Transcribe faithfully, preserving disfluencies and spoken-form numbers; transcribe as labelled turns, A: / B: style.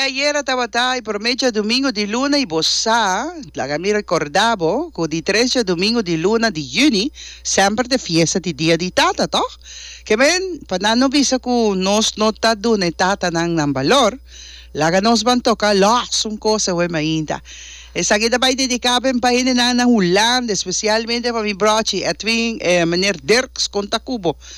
A: ayer estaba y por medio domingo de luna y bossa, la que mi ricordavo, con di trece domingo di luna di juni, sempre de fiesta di dia di tata, toch? Che men, panano bisa ku nos nota dune tata nang nang valor, la que nos van toca las un cosa we mainta. Esa kita pa dedicado pa hinin na ng ulan, especialmente pa mi brochi, Edwin, eh, meneer Dirks Contacubo.